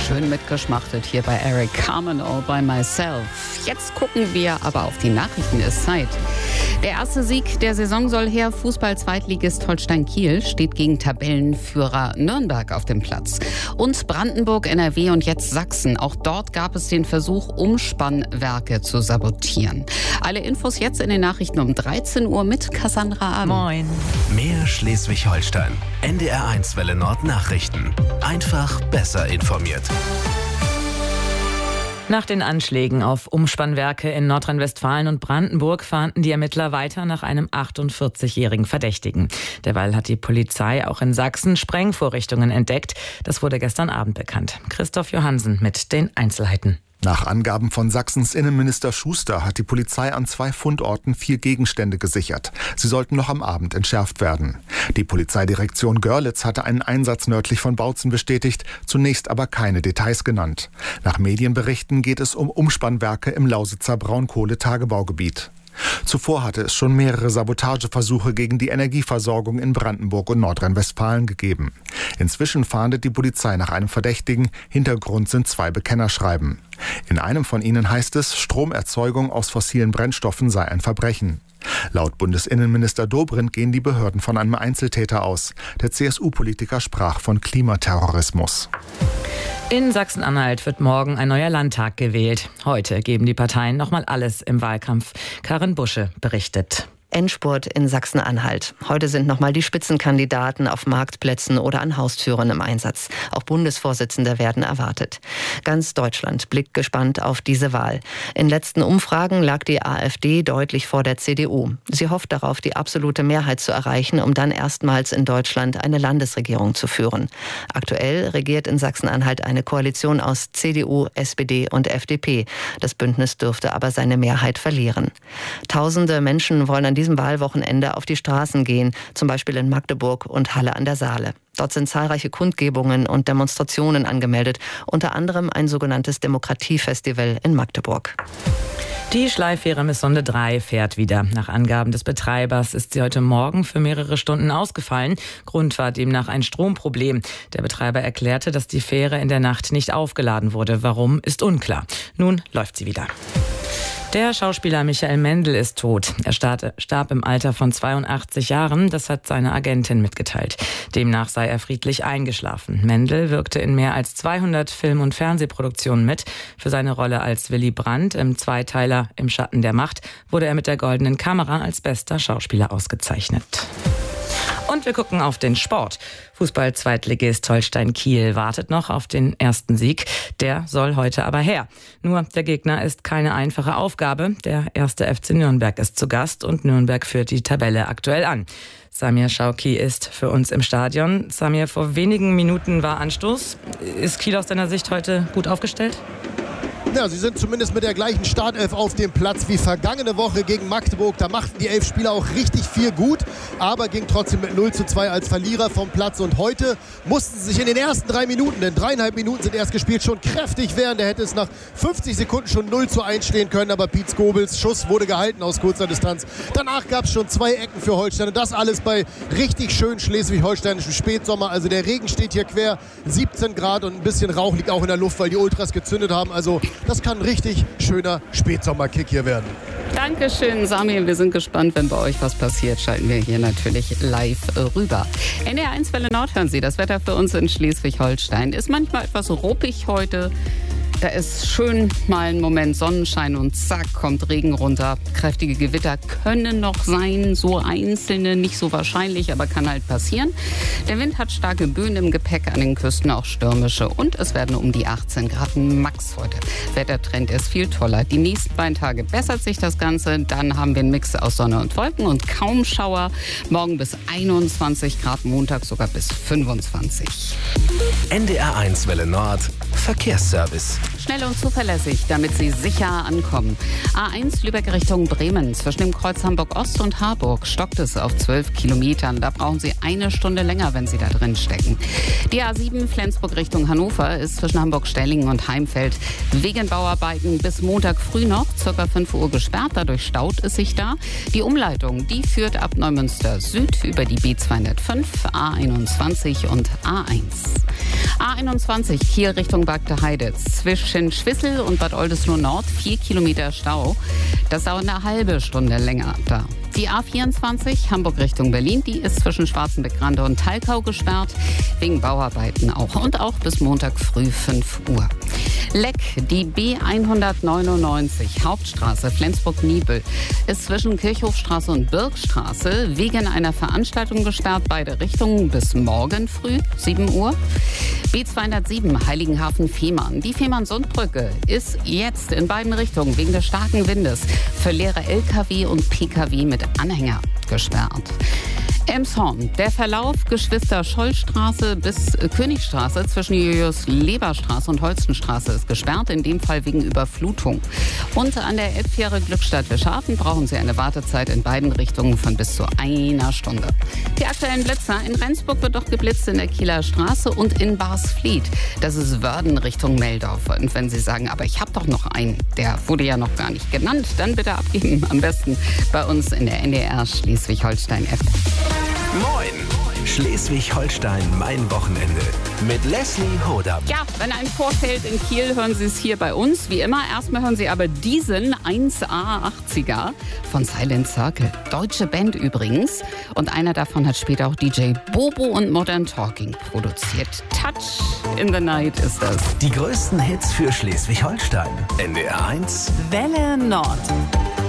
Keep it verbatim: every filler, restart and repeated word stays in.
Schön mitgeschmachtet hier bei Eric Carmen All by Myself. Jetzt gucken wir aber auf die Nachrichten, ist Zeit. Der erste Sieg der Saison soll her. Fußball-Zweitligist Holstein Kiel steht gegen Tabellenführer Nürnberg auf dem Platz. Und Brandenburg, N R W und jetzt Sachsen. Auch dort gab es den Versuch, Umspannwerke zu sabotieren. Alle Infos jetzt in den Nachrichten um dreizehn Uhr mit Cassandra Abend. Moin. Mehr Schleswig-Holstein. N D R eins Welle Nord Nachrichten. Einfach besser informiert. Nach den Anschlägen auf Umspannwerke in Nordrhein-Westfalen und Brandenburg fahnden die Ermittler weiter nach einem achtundvierzigjährigen Verdächtigen. Derweil hat die Polizei auch in Sachsen Sprengvorrichtungen entdeckt. Das wurde gestern Abend bekannt. Christoph Johansen mit den Einzelheiten. Nach Angaben von Sachsens Innenminister Schuster hat die Polizei an zwei Fundorten vier Gegenstände gesichert. Sie sollten noch am Abend entschärft werden. Die Polizeidirektion Görlitz hatte einen Einsatz nördlich von Bautzen bestätigt, zunächst aber keine Details genannt. Nach Medienberichten geht es um Umspannwerke im Lausitzer Braunkohletagebaugebiet. Zuvor hatte es schon mehrere Sabotageversuche gegen die Energieversorgung in Brandenburg und Nordrhein-Westfalen gegeben. Inzwischen fahndet die Polizei nach einem Verdächtigen. Hintergrund sind zwei Bekennerschreiben. In einem von ihnen heißt es, Stromerzeugung aus fossilen Brennstoffen sei ein Verbrechen. Laut Bundesinnenminister Dobrindt gehen die Behörden von einem Einzeltäter aus. Der C S U-Politiker sprach von Klimaterrorismus. In Sachsen-Anhalt wird morgen ein neuer Landtag gewählt. Heute geben die Parteien nochmal alles im Wahlkampf. Karin Busche berichtet. Endspurt in Sachsen-Anhalt. Heute sind nochmal die Spitzenkandidaten auf Marktplätzen oder an Haustüren im Einsatz. Auch Bundesvorsitzende werden erwartet. Ganz Deutschland blickt gespannt auf diese Wahl. In letzten Umfragen lag die AfD deutlich vor der C D U. Sie hofft darauf, die absolute Mehrheit zu erreichen, um dann erstmals in Deutschland eine Landesregierung zu führen. Aktuell regiert in Sachsen-Anhalt eine Koalition aus C D U, S P D und F D P. Das Bündnis dürfte aber seine Mehrheit verlieren. Tausende Menschen wollen an diesem Wahlwochenende auf die Straßen gehen, zum Beispiel in Magdeburg und Halle an der Saale. Dort sind zahlreiche Kundgebungen und Demonstrationen angemeldet, unter anderem ein sogenanntes Demokratiefestival in Magdeburg. Die Schleifähre Missonde drei fährt wieder. Nach Angaben des Betreibers ist sie heute Morgen für mehrere Stunden ausgefallen. Grund war demnach ein Stromproblem. Der Betreiber erklärte, dass die Fähre in der Nacht nicht aufgeladen wurde. Warum, ist unklar. Nun läuft sie wieder. Der Schauspieler Michael Mendl ist tot. Er starb im Alter von zweiundachtzig Jahren, das hat seine Agentin mitgeteilt. Demnach sei er friedlich eingeschlafen. Mendl wirkte in mehr als zweihundert Film- und Fernsehproduktionen mit. Für seine Rolle als Willy Brandt im Zweiteiler Im Schatten der Macht wurde er mit der Goldenen Kamera als bester Schauspieler ausgezeichnet. Und wir gucken auf den Sport. Fußball-Zweitligist Holstein Kiel wartet noch auf den ersten Sieg. Der soll heute aber her. Nur der Gegner ist keine einfache Aufgabe. Der erste F C Nürnberg ist zu Gast und Nürnberg führt die Tabelle aktuell an. Samir Schauki ist für uns im Stadion. Samir, vor wenigen Minuten war Anstoß. Ist Kiel aus deiner Sicht heute gut aufgestellt? Ja, sie sind zumindest mit der gleichen Startelf auf dem Platz wie vergangene Woche gegen Magdeburg. Da machten die elf Spieler auch richtig viel gut, aber ging trotzdem mit null zu zwei als Verlierer vom Platz. Und heute mussten sie sich in den ersten drei Minuten, denn dreieinhalb Minuten sind erst gespielt, schon kräftig wehren. Da hätte es nach fünfzig Sekunden schon null zu eins stehen können, aber Piet Skobels Schuss wurde gehalten aus kurzer Distanz. Danach gab es schon zwei Ecken für Holstein und das alles bei richtig schön schleswig-holsteinischem Spätsommer. Also der Regen steht hier quer, siebzehn Grad und ein bisschen Rauch liegt auch in der Luft, weil die Ultras gezündet haben. Also das kann ein richtig schöner Spätsommerkick hier werden. Dankeschön, Samir. Wir sind gespannt, wenn bei euch was passiert, schalten wir hier natürlich live rüber. N D R eins Welle Nord hören Sie. Das Wetter für uns in Schleswig-Holstein ist manchmal etwas ruppig heute. Da ist schön mal ein Moment Sonnenschein und zack, kommt Regen runter. Kräftige Gewitter können noch sein, so einzelne, nicht so wahrscheinlich, aber kann halt passieren. Der Wind hat starke Böen im Gepäck, an den Küsten auch stürmische und es werden um die achtzehn Grad max heute. Wettertrend ist viel toller. Die nächsten beiden Tage bessert sich das Ganze, dann haben wir einen Mix aus Sonne und Wolken und kaum Schauer. Morgen bis einundzwanzig Grad, Montag sogar bis fünfundzwanzig. N D R eins Welle Nord Verkehrsservice. Schnell und zuverlässig, damit Sie sicher ankommen. A eins Lübeck Richtung Bremen. Zwischen dem Kreuz Hamburg-Ost und Harburg stockt es auf zwölf Kilometern. Da brauchen Sie eine Stunde länger, wenn Sie da drin stecken. Die A sieben Flensburg Richtung Hannover ist zwischen Hamburg-Stellingen und Heimfeld wegen Bauarbeiten bis Montag früh noch, circa fünf Uhr gesperrt. Dadurch staut es sich da. Die Umleitung, die führt ab Neumünster Süd über die B zweihundertfünf, A einundzwanzig und A eins. A einundzwanzig Kiel Richtung Bad Beauftragte Heide. Zwischen Schwissel und Bad Oldesloe Nord vier Kilometer Stau. Das dauert eine halbe Stunde länger da. Die A vierundzwanzig Hamburg Richtung Berlin, die ist zwischen Schwarzenbeck-Grande und Talkau gesperrt, wegen Bauarbeiten auch. Und auch bis Montag früh fünf Uhr. Leck, die B hundertneunundneunzig Hauptstraße Flensburg-Niebel ist zwischen Kirchhofstraße und Birkstraße wegen einer Veranstaltung gesperrt, beide Richtungen bis morgen früh sieben Uhr. B zweihundertsieben Heiligenhafen-Fehmarn. Die Fehmarn-Sundbrücke ist jetzt in beiden Richtungen wegen des starken Windes für leere L K W und P K W mit Anhänger gesperrt. Elmshorn, der Verlauf Geschwister-Scholl-Straße bis Königstraße zwischen Julius-Leber-Straße und Holstenstraße ist gesperrt, in dem Fall wegen Überflutung. Und an der Elbfähre Glückstadt-Wischhafen brauchen Sie eine Wartezeit in beiden Richtungen von bis zu einer Stunde. Die aktuellen Blitzer: in Rendsburg wird doch geblitzt in der Kieler Straße und in Barsfliet. Das ist Wörden Richtung Meldorf. Und wenn Sie sagen, aber ich habe doch noch einen, der wurde ja noch gar nicht genannt, dann bitte abgeben. Am besten bei uns in der N D R Schleswig-Holstein-App. Moin! Schleswig-Holstein, mein Wochenende. Mit Leslie Hodam. Ja, wenn ein Tor fällt in Kiel, hören Sie es hier bei uns. Wie immer, erstmal hören Sie aber diesen eins A achtziger von Silent Circle. Deutsche Band übrigens. Und einer davon hat später auch D J Bobo und Modern Talking produziert. Touch in the Night ist das. Die größten Hits für Schleswig-Holstein. N D R eins Welle Nord.